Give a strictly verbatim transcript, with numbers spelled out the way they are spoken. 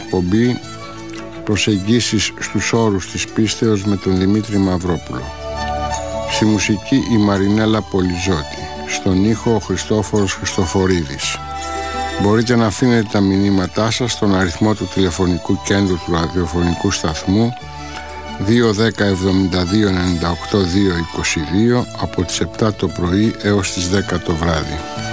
εκπομπή «Προσεγγίσεις στους όρους της πίστεως» με τον Δημήτρη Μαυρόπουλο. Στη μουσική η Μαρινέλα Πολυζώτη. Στον ήχο ο Χριστόφορος Χριστοφορίδης. Μπορείτε να αφήνετε τα μηνύματά σας στον αριθμό του τηλεφωνικού κέντρου του ραδιοφωνικού σταθμού δύο ένα μηδέν εβδομήντα δύο ενενήντα οκτώ διακόσια είκοσι δύο από τις επτά το πρωί έως τις δέκα το βράδυ.